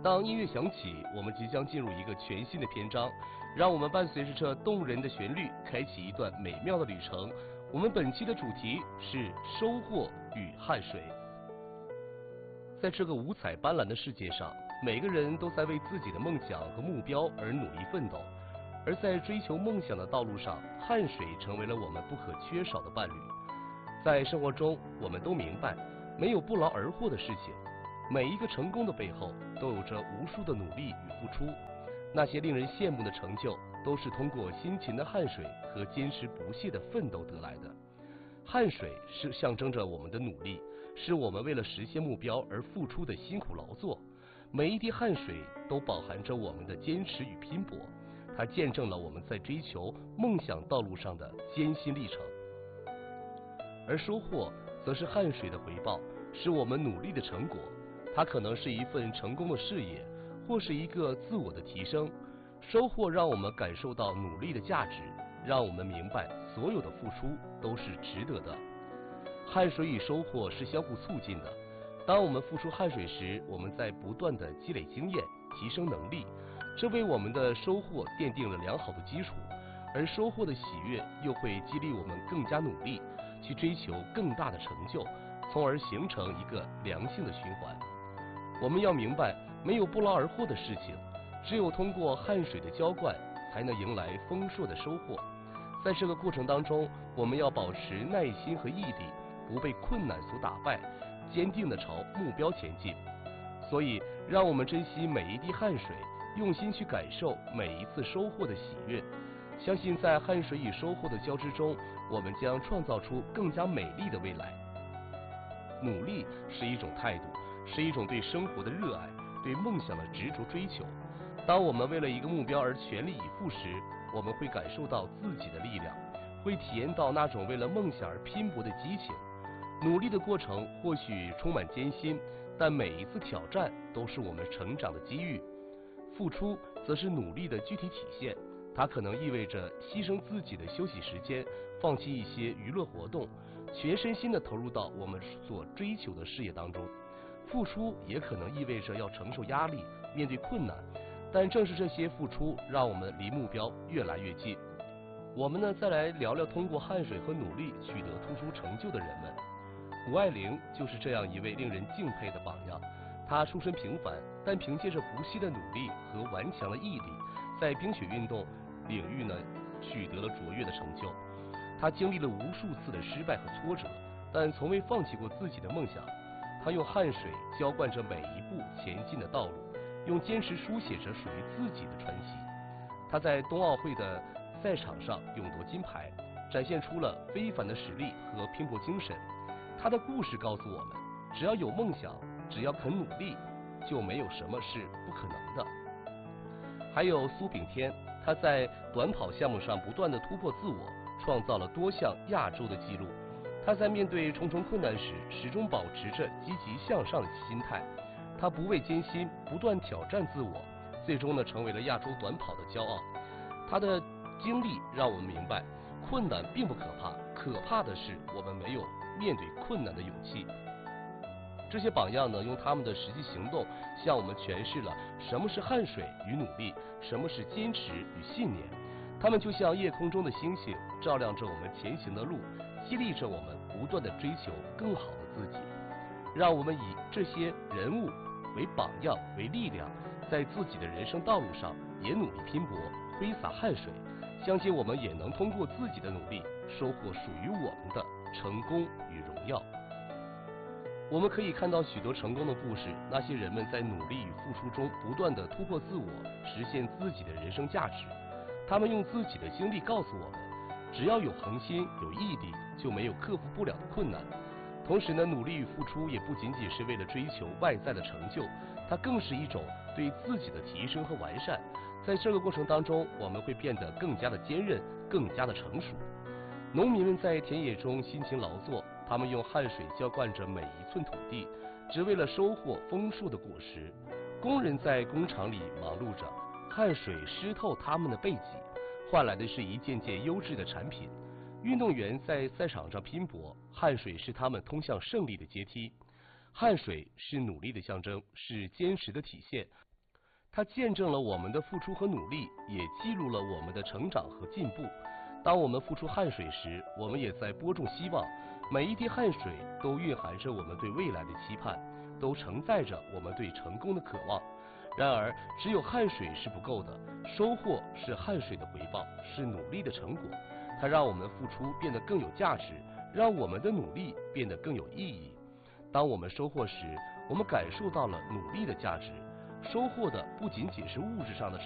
当音乐响起，我们即将进入一个全新的篇章，让我们伴随着这动人的旋律，开启一段美妙的旅程。我们本期的主题是收获与汗水。在这个五彩斑斓的世界上，每个人都在为自己的梦想和目标而努力奋斗，而在追求梦想的道路上，汗水成为了我们不可缺少的伴侣。在生活中，我们都明白，没有不劳而获的事情。每一个成功的背后，都有着无数的努力与付出。那些令人羡慕的成就，都是通过辛勤的汗水和坚持不懈的奋斗得来的。汗水是象征着我们的努力，是我们为了实现目标而付出的辛苦劳作。每一滴汗水都饱含着我们的坚持与拼搏，它见证了我们在追求梦想道路上的艰辛历程。而收获，则是汗水的回报，是我们努力的成果。它可能是一份成功的事业，或是一个自我的提升。收获让我们感受到努力的价值，让我们明白所有的付出都是值得的。汗水与收获是相互促进的。当我们付出汗水时，我们在不断的积累经验，提升能力，这为我们的收获奠定了良好的基础。而收获的喜悦又会激励我们更加努力，去追求更大的成就，从而形成一个良性的循环。我们要明白，没有不劳而获的事情，只有通过汗水的浇灌，才能迎来丰硕的收获。在这个过程当中，我们要保持耐心和毅力，不被困难所打败，坚定地朝目标前进。所以，让我们珍惜每一滴汗水，用心去感受每一次收获的喜悦。相信在汗水与收获的交织中，我们将创造出更加美丽的未来。努力是一种态度，是一种对生活的热爱，对梦想的执着追求。当我们为了一个目标而全力以赴时，我们会感受到自己的力量，会体验到那种为了梦想而拼搏的激情。努力的过程或许充满艰辛，但每一次挑战都是我们成长的机遇。付出则是努力的具体体现，它可能意味着牺牲自己的休息时间，放弃一些娱乐活动，全身心地投入到我们所追求的事业当中。付出也可能意味着要承受压力，面对困难，但正是这些付出，让我们离目标越来越近。我们呢，再来聊聊通过汗水和努力取得突出成就的人们。谷爱凌就是这样一位令人敬佩的榜样。她出身平凡，但凭借着不懈的努力和顽强的毅力，在冰雪运动领域呢取得了卓越的成就。她经历了无数次的失败和挫折，但从未放弃过自己的梦想。她用汗水浇灌着每一步前进的道路，用坚持书写着属于自己的传奇。她在冬奥会的赛场上勇夺金牌，展现出了非凡的实力和拼搏精神。她的故事告诉我们，只要有梦想，只要肯努力，就没有什么是不可能的。还有苏炳添，他在短跑项目上不断的突破自我，创造了多项亚洲的纪录。他在面对重重困难时，始终保持着积极向上的心态。他不畏艰辛，不断挑战自我，最终呢成为了亚洲短跑的骄傲。他的经历让我们明白，困难并不可怕，可怕的是我们没有面对困难的勇气。这些榜样呢，用他们的实际行动向我们诠释了什么是汗水与努力，什么是坚持与信念。他们就像夜空中的星星，照亮着我们前行的路，激励着我们不断的追求更好的自己。让我们以这些人物为榜样，为力量，在自己的人生道路上也努力拼搏，挥洒汗水。相信我们也能通过自己的努力，收获属于我们的成功与荣耀。我们可以看到许多成功的故事，那些人们在努力与付出中不断地突破自我，实现自己的人生价值。他们用自己的经历告诉我们，只要有恒心，有毅力，就没有克服不了的困难。同时呢，努力与付出也不仅仅是为了追求外在的成就，它更是一种对自己的提升和完善。在这个过程当中，我们会变得更加的坚韧，更加的成熟。农民们在田野中辛勤劳作，他们用汗水浇灌着每一寸土地，只为了收获丰硕的果实。工人在工厂里忙碌着，汗水湿透他们的背脊，换来的是一件件优质的产品。运动员在赛场上拼搏，汗水是他们通向胜利的阶梯。汗水是努力的象征，是坚持的体现。 它见证了我们的付出和努力，也记录了我们的成长和进步。当我们付出汗水时，我们也在播种希望。每一滴汗水都蕴含着我们对未来的期盼，都承载着我们对成功的渴望。然而，只有汗水是不够的，收获是汗水的回报，是努力的成果。它让我们的付出变得更有价值，让我们的努力变得更有意义。当我们收获时，我们感受到了努力的价值。收获的不仅仅是物质上的